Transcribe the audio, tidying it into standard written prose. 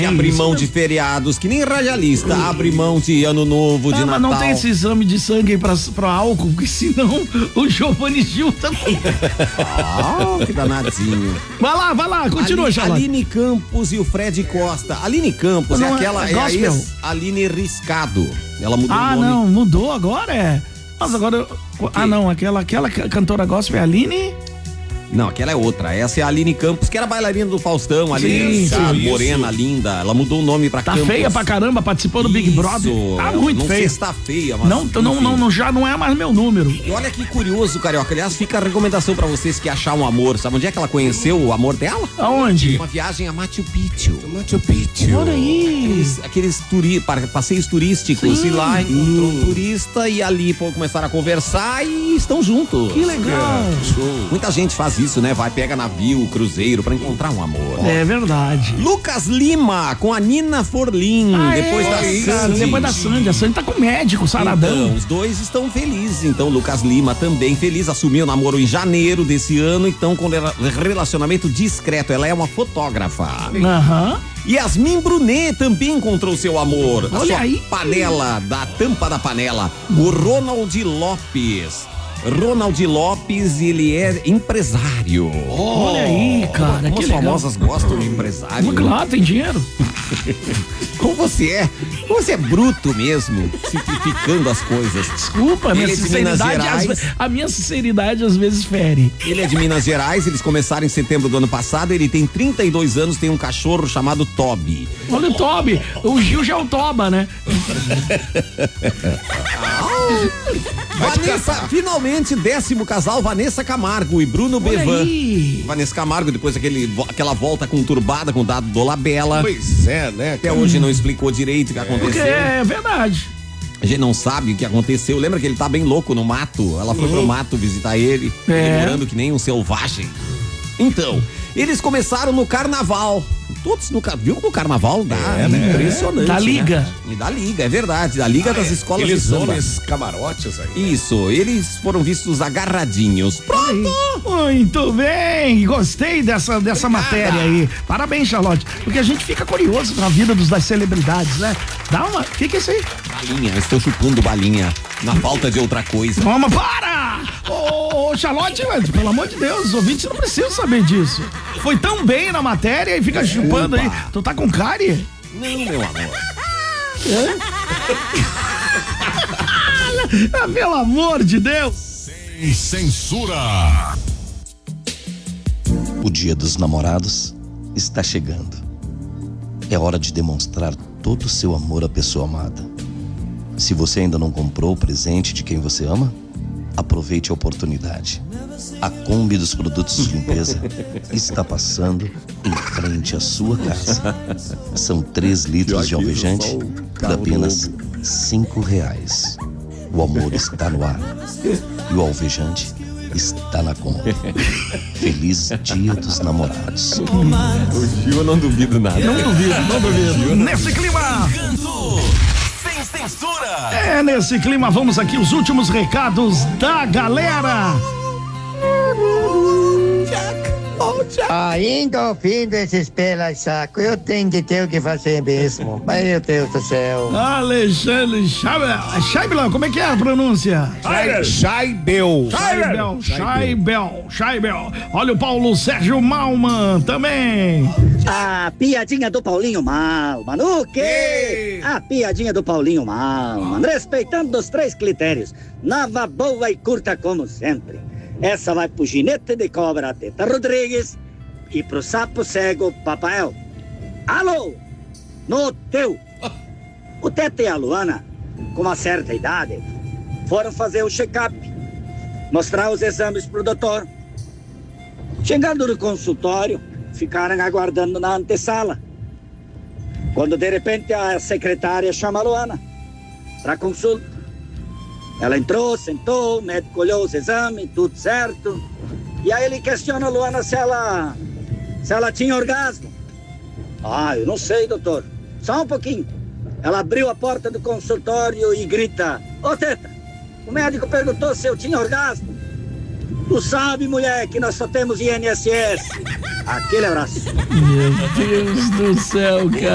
Abrir mão de feriados, que nem radialista, abre mão de ano novo, de Natal. Mas não tem esse exame de sangue aí pra álcool, porque senão o Giovanni Gil também. Que danadinho. Vai lá, continua, Charlotte. Aline Campos e o Fred Costa. Aline Campos Não, é aquela, é gospel. Aline Riscado. Ela mudou o nome. Não, mudou agora, Mas agora, aquela cantora gospel é a Aline... Não, aquela é outra. Essa é a Aline Campos, que era bailarina do Faustão, ali, morena, linda. Ela mudou o nome pra Campos. Tá feia pra caramba, participou do Big Brother. Tá muito feia. Não sei se tá feia, mas... Não, já não é mais meu número. E olha que curioso, Carioca. Aliás, fica a recomendação pra vocês que achar um amor. Sabe onde é que ela conheceu o amor dela? Aonde? Uma viagem a Machu Picchu. Olha aí. Aqueles passeios turísticos. Sim. E lá encontrou um turista e ali começaram a conversar e estão juntos. Que legal. Muita gente faz isso, né? Vai, pega navio, cruzeiro pra encontrar um amor. É verdade. Lucas Lima com a Nina Forlin. Depois da Sandy. A Sandy tá com o médico, saradão. Então, os dois estão felizes. Então, Lucas Lima também feliz. Assumiu o namoro em janeiro desse ano. Então, com relacionamento discreto. Ela é uma fotógrafa. Aham. Yasmin Brunet também encontrou seu amor. Olha a sua aí. panela, da tampa da panela. O Ronald Lopes. Ronald Lopes, ele é empresário. Olha aí, cara. Como as famosas gostam de empresário. Claro, tem dinheiro. Como você é? Você é bruto mesmo, simplificando as coisas. Desculpa, a minha sinceridade às vezes fere. Ele é de Minas Gerais, eles começaram em setembro do ano passado, ele tem 32 anos, tem um cachorro chamado Toby. Olha o Toby, o Gil já é o Toba, né? Vanessa, finalmente, 10º casal, Vanessa Camargo e Bruno Bevan. Vanessa Camargo, depois aquela volta conturbada com o dado do Labella. Pois é, né? Até hoje não explicou direito o que aconteceu. É verdade. A gente não sabe o que aconteceu. Lembra que ele tá bem louco no mato? Ela foi pro mato visitar ele, demorando que nem um selvagem. Então, eles começaram no carnaval. Todos viu no carnaval dá, impressionante. Da Liga. Né? E da Liga, é verdade. Da Liga das escolas de samba. Aqueles camarotes aí. Isso, eles foram vistos agarradinhos. Pronto! Muito bem, gostei dessa matéria aí. Parabéns, Charlotte, porque a gente fica curioso com a vida das celebridades, né? O que é isso aí? Balinha, eu estou chupando balinha, na falta de outra coisa. Toma, para! Ô, Charlotte, pelo amor de Deus, os ouvintes não precisam saber disso. Foi tão bem na matéria e fica chupando aí. Tu tá com cárie? Não, meu amor. Pelo amor de Deus. Sem censura. O Dia dos Namorados está chegando. É hora de demonstrar todo o seu amor à pessoa amada. Se você ainda não comprou o presente de quem você ama, aproveite a oportunidade. A Kombi dos produtos de limpeza está passando em frente à sua casa. São 3 litros de alvejante por apenas R$5. O amor está no ar e o alvejante está na Kombi. Feliz Dia dos Namorados. O Gil eu não duvido nada. Não duvido. Nesse clima. Sem censura. Nesse clima, vamos aqui os últimos recados da galera. Ainda ouvindo esses pelas saco, eu tenho de ter o que fazer mesmo. Meu Deus do céu. Alexandre Scheibel, como é que é a pronúncia? Scheibel. Olha o Paulo Sérgio Malman também. A piadinha do Paulinho Malman. O quê? A piadinha do Paulinho Malman. Respeitando os 3 critérios. Nova, boa e curta como sempre. Essa vai pro ginete de cobra Teta Rodrigues e pro sapo cego Papael. Alô? No teu. O Teta e a Luana, com uma certa idade, foram fazer o check-up, mostrar os exames pro doutor. Chegando no consultório, ficaram aguardando na antessala. Quando de repente a secretária chama a Luana pra consulta. Ela entrou, sentou, o médico olhou os exames, tudo certo. E aí ele questiona a Luana se ela tinha orgasmo. Eu não sei, doutor. Só um pouquinho. Ela abriu a porta do consultório e grita: Ô Teta, o médico perguntou se eu tinha orgasmo. Tu sabe, mulher, que nós só temos INSS. Aquele abraço. Meu Deus do céu, cara.